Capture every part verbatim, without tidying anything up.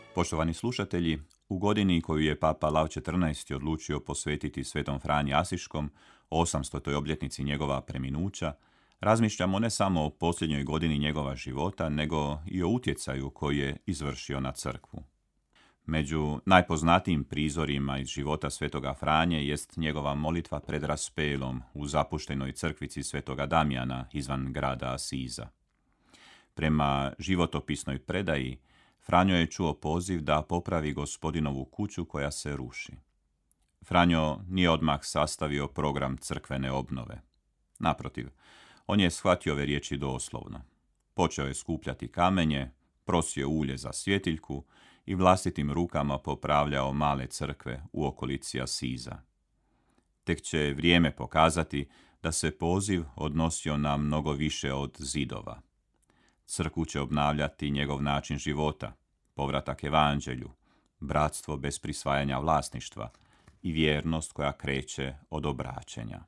Poštovani slušatelji, u godini koju je Papa Lav četrnaesti. odlučio posvetiti Svetom Franji Asiškom, osamstotoj obljetnici njegova preminuća, razmišljamo ne samo o posljednjoj godini njegova života, nego i o utjecaju koji je izvršio na crkvu. Među najpoznatijim prizorima iz života Svetoga Franje jest njegova molitva pred raspelom u zapuštenoj crkvici Svetoga Damjana izvan grada Asiza. Prema životopisnoj predaji, Franjo je čuo poziv da popravi Gospodinovu kuću koja se ruši. Franjo nije odmah sastavio program crkvene obnove. Naprotiv, on je shvatio ove riječi doslovno. Počeo je skupljati kamenje, prosio ulje za svjetiljku i vlastitim rukama popravljao male crkve u okolici Asiza. Tek će vrijeme pokazati da se poziv odnosio na mnogo više od zidova. Crkvu će obnavljati njegov način života, povratak evanđelju, bratstvo bez prisvajanja vlasništva i vjernost koja kreće od obraćenja.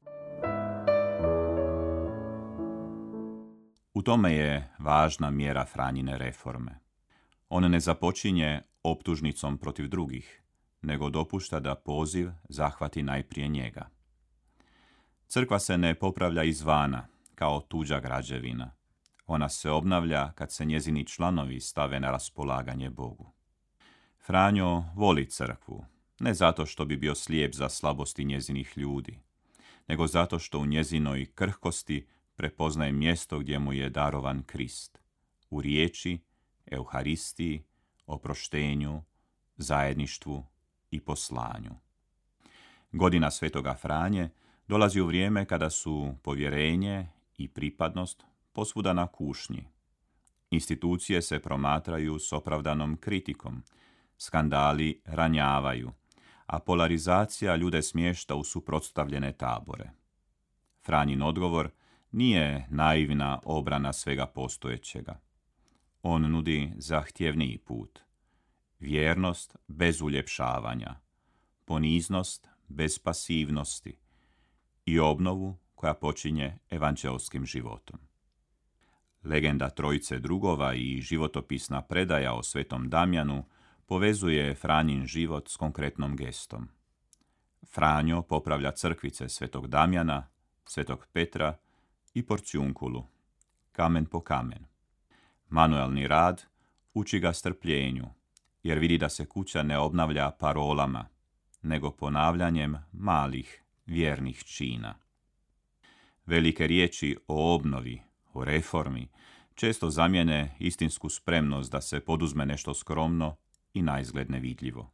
U tome je važna mjera Franjine reforme. On ne započinje optužnicom protiv drugih, nego dopušta da poziv zahvati najprije njega. Crkva se ne popravlja izvana, kao tuđa građevina. Ona se obnavlja kad se njezini članovi stave na raspolaganje Bogu. Franjo voli crkvu, ne zato što bi bio slijep za slabosti njezinih ljudi, nego zato što u njezinoj krhkosti prepoznaje mjesto gdje mu je darovan Krist, u riječi, Euharistiji, oproštenju, zajedništvu i poslanju. Godina Svetoga Franje dolazi u vrijeme kada su povjerenje i pripadnost posvuda na kušnji. Institucije se promatraju s opravdanom kritikom, skandali ranjavaju, a polarizacija ljude smješta u suprotstavljene tabore. Franjin odgovor nije naivna obrana svega postojećega. On nudi zahtjevniji put, vjernost bez uljepšavanja, poniznost bez pasivnosti i obnovu koja počinje evanđelskim životom. Legenda Trojice drugova i životopisna predaja o Svetom Damjanu povezuje Franjin život s konkretnom gestom. Franjo popravlja crkvice Svetog Damjana, Svetog Petra i Porciunkulu, kamen po kamen. Manuelni rad uči ga strpljenju, jer vidi da se kuća ne obnavlja parolama, nego ponavljanjem malih vjernih čina. Velike riječi o obnovi, o reformi, često zamijene istinsku spremnost da se poduzme nešto skromno i naizgled nevidljivo.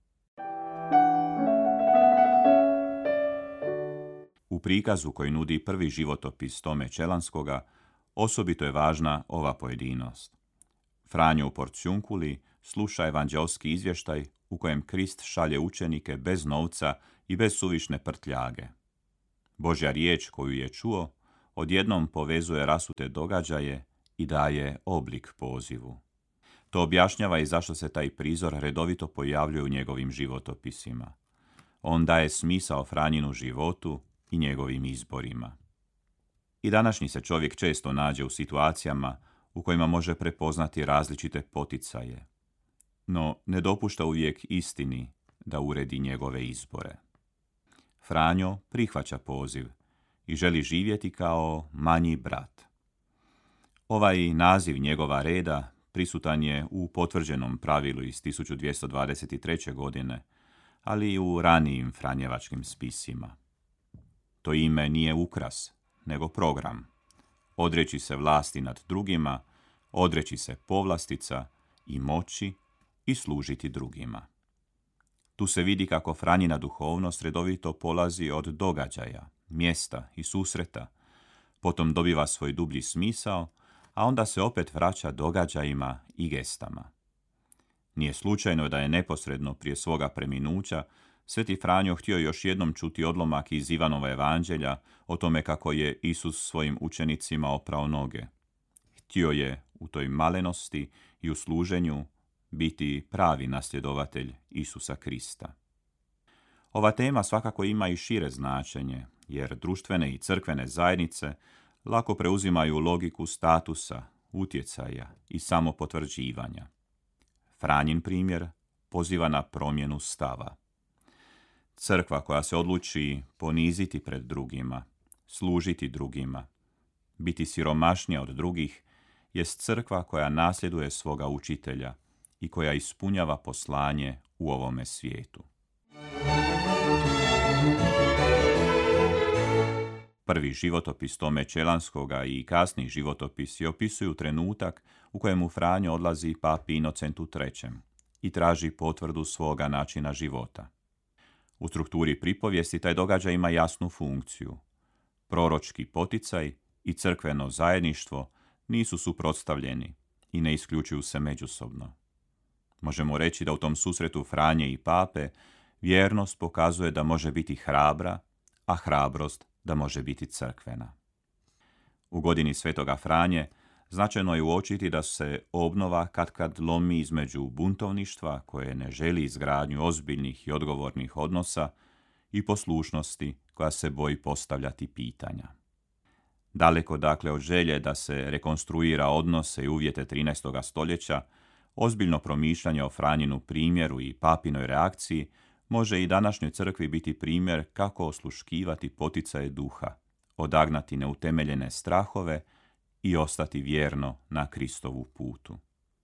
U prikazu koji nudi prvi životopis Tome Čelanskoga osobito je važna ova pojedinost. Franjo u Porciunkuli sluša evanđelski izvještaj u kojem Krist šalje učenike bez novca i bez suvišne prtljage. Božja riječ koju je čuo odjednom povezuje rasute događaje i daje oblik pozivu. To objašnjava i zašto se taj prizor redovito pojavljuje u njegovim životopisima. On daje smisao Franjinu životu i njegovim izborima. I današnji se čovjek često nađe u situacijama u kojima može prepoznati različite poticaje, no ne dopušta uvijek istini da uredi njegove izbore. Franjo prihvaća poziv i želi živjeti kao manji brat. Ovaj naziv njegova reda prisutan je u potvrđenom pravilu iz tisuću dvjesto dvadeset treće. godine, ali i u ranijim franjevačkim spisima. To ime nije ukras, nego program. Odreći se vlasti nad drugima, odreći se povlastica i moći i služiti drugima. Tu se vidi kako Franjina duhovnost redovito polazi od događaja, mjesta i susreta, potom dobiva svoj dublji smisao, a onda se opet vraća događajima i gestama. Nije slučajno da je neposredno prije svoga preminuća Sveti Franjo htio još jednom čuti odlomak iz Ivanova evanđelja o tome kako je Isus svojim učenicima oprao noge. Htio je u toj malenosti i u služenju biti pravi nasljedovatelj Isusa Krista. Ova tema svakako ima i šire značenje, jer društvene i crkvene zajednice lako preuzimaju logiku statusa, utjecaja i samopotvrđivanja. Franjin primjer poziva na promjenu stava. Crkva koja se odluči poniziti pred drugima, služiti drugima, biti siromašnija od drugih, jest crkva koja nasljeduje svoga učitelja i koja ispunjava poslanje u ovome svijetu. Prvi životopis Tome Čelanskoga i kasni životopisi opisuju trenutak u kojemu Franjo odlazi papi Inocentu trećem i traži potvrdu svoga načina života. U strukturi pripovijesti taj događaj ima jasnu funkciju. Proročki poticaj i crkveno zajedništvo nisu suprotstavljeni i ne isključuju se međusobno. Možemo reći da u tom susretu Franje i pape vjernost pokazuje da može biti hrabra, a hrabrost da može biti crkvena. U godini Svetoga Franje značajno je uočiti da se obnova katkad lomi između buntovništva koje ne želi izgradnju ozbiljnih i odgovornih odnosa i poslušnosti koja se boji postavljati pitanja. Daleko dakle od želje da se rekonstruira odnose i uvjete trinaestoga stoljeća, ozbiljno promišljanje o Franjinu primjeru i papinoj reakciji može i današnjoj crkvi biti primjer kako osluškivati poticaje duha, odagnati neutemeljene strahove i ostati vjerno na Kristovu putu.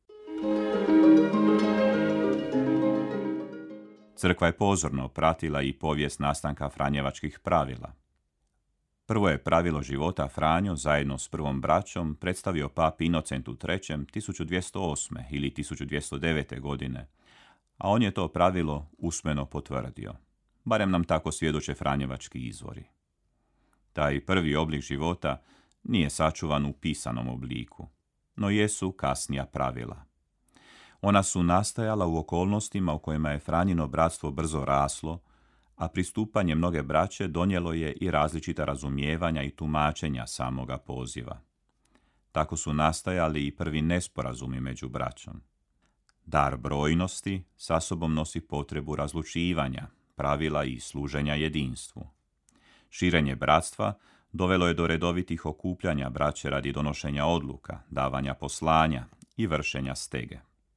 Crkva je pozorno pratila i povijest nastanka franjevačkih pravila. Prvo je pravilo života Franjo zajedno s prvom braćom predstavio papi Inocentu trećem tisuću dvjesto osme ili tisuću dvjesto devete godine, a on je to pravilo usmeno potvrdio. Barem nam tako svjedoče franjevački izvori. Taj prvi oblik života nije sačuvan u pisanom obliku, no jesu kasnija pravila. Ona su nastajala u okolnostima u kojima je Franjino bratstvo brzo raslo, a pristupanje mnoge braće donijelo je i različita razumijevanja i tumačenja samoga poziva. Tako su nastajali i prvi nesporazumi među braćom. Dar brojnosti sa sobom nosi potrebu razlučivanja, pravila i služenja jedinstvu. Širenje bratstva dovelo je do redovitih okupljanja braće radi donošenja odluka, davanja poslanja i vršenja stege.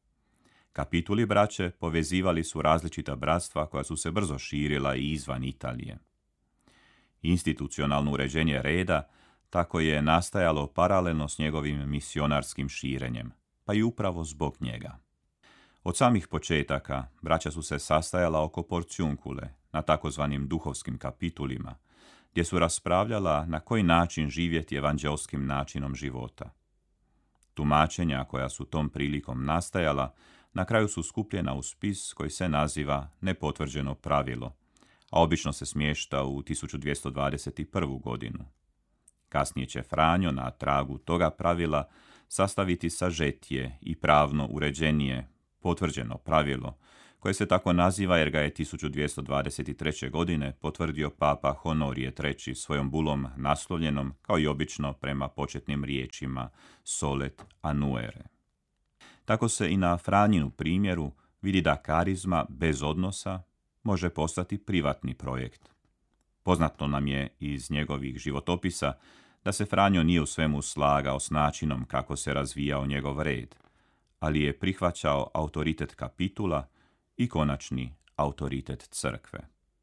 Kapituli braće povezivali su različita bratstva koja su se brzo širila i izvan Italije. Institucionalno uređenje reda tako je nastajalo paralelno s njegovim misionarskim širenjem, pa i upravo zbog njega. Od samih početaka braća su se sastajala oko porciunkule, na takozvanim duhovskim kapitulima, gdje su raspravljala na koji način živjeti evanđelskim načinom života. Tumačenja koja su tom prilikom nastajala na kraju su skupljena u spis koji se naziva nepotvrđeno pravilo, a obično se smješta u tisuću dvjesto dvadeset prvu godinu. Kasnije će Franjo na tragu toga pravila sastaviti sažetije i pravno uređenije potvrđeno pravilo, koje se tako naziva jer ga je tisuću dvjesto dvadeset treće. godine potvrdio papa Honorije treći svojom bulom naslovljenom, kao i obično prema početnim riječima solet annuere. Tako se i na Franjinu primjeru vidi da karizma bez odnosa može postati privatni projekt. Poznato nam je iz njegovih životopisa da se Franjo nije u svemu slagao s načinom kako se razvijao njegov red, ali je prihvaćao autoritet kapitula i konačni autoritet crkve.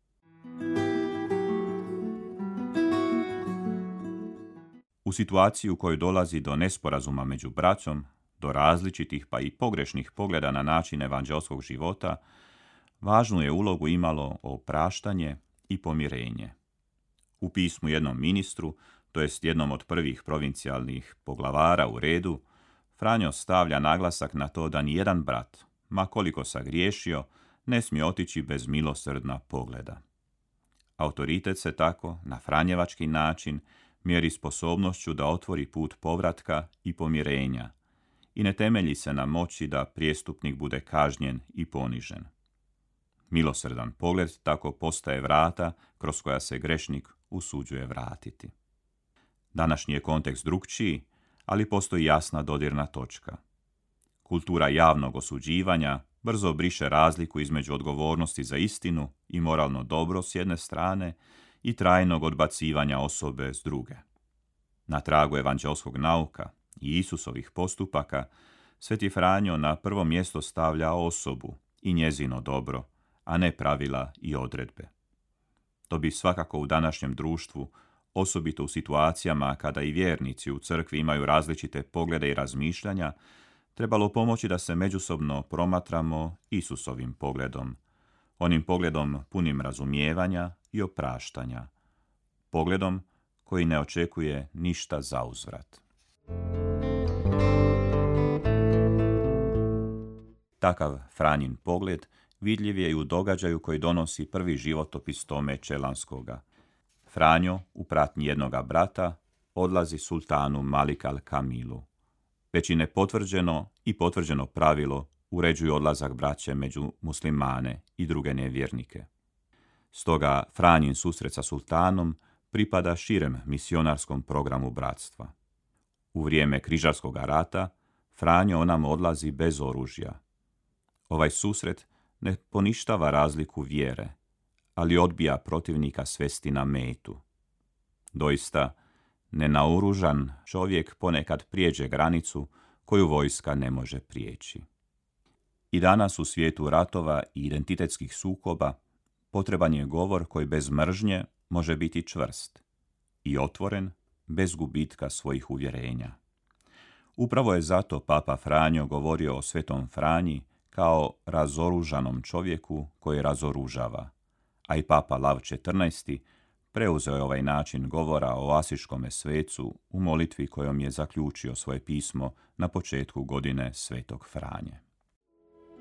U situaciji u kojoj dolazi do nesporazuma među braćom, do različitih pa i pogrešnih pogleda na način evanđelskog života, važnu je ulogu imalo opraštanje i pomirenje. U pismu jednom ministru, to jest jednom od prvih provincijalnih poglavara u redu, Franjo stavlja naglasak na to da nijedan brat, ma koliko sagriješio, ne smije otići bez milosrdna pogleda. Autoritet se tako, na franjevački način, mjeri sposobnošću da otvori put povratka i pomirenja i ne temelji se na moći da prijestupnik bude kažnjen i ponižen. Milosrdan pogled tako postaje vrata kroz koja se grešnik usuđuje vratiti. Današnji je kontekst drukčiji, ali postoji jasna dodirna točka. Kultura javnog osuđivanja brzo briše razliku između odgovornosti za istinu i moralno dobro s jedne strane i trajnog odbacivanja osobe s druge. Na tragu evanđelskog nauka i Isusovih postupaka, Sveti Franjo na prvo mjesto stavlja osobu i njezino dobro, a ne pravila i odredbe. To bi svakako u današnjem društvu, osobito u situacijama kada i vjernici u crkvi imaju različite poglede i razmišljanja, trebalo pomoći da se međusobno promatramo Isusovim pogledom, onim pogledom punim razumijevanja i opraštanja, pogledom koji ne očekuje ništa zauzvrat. Takav Franjin pogled vidljiv je i u događaju koji donosi prvi životopis Tome Čelanskoga. Franjo, u pratnji jednoga brata, odlazi sultanu Malik al-Kamilu. Već i nepotvrđeno i potvrđeno pravilo uređuju odlazak braće među muslimane i druge nevjernike. Stoga Franjin susret sa sultanom pripada širem misionarskom programu bratstva. U vrijeme križarskog rata Franjo nam odlazi bez oružja. Ovaj susret ne poništava razliku vjere, ali odbija protivnika svesti na metu. Doista, nenaoružan čovjek ponekad prijeđe granicu koju vojska ne može prijeći. I danas u svijetu ratova i identitetskih sukoba potreban je govor koji bez mržnje može biti čvrst i otvoren bez gubitka svojih uvjerenja. Upravo je zato Papa Franjo govorio o Svetom Franji kao razoružanom čovjeku koji razoružava, a i Papa Lav četrnaesti preuzeo je ovaj način govora o asiškome svecu u molitvi kojom je zaključio svoje pismo na početku godine Svetog Franje.